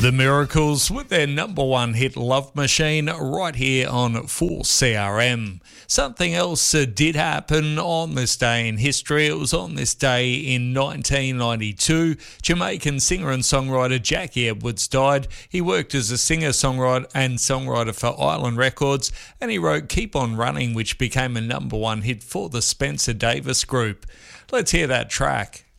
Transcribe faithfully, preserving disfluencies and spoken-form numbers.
The Miracles with their number one hit Love Machine right here on four C R M. Something else uh, did happen on this day in history. It was on this day in nineteen ninety-two. Jamaican singer and songwriter Jackie Edwards died. He worked as a singer, songwriter and songwriter for Island Records, and he wrote Keep On Running, which became a number one hit for the Spencer Davis Group. Let's hear that track.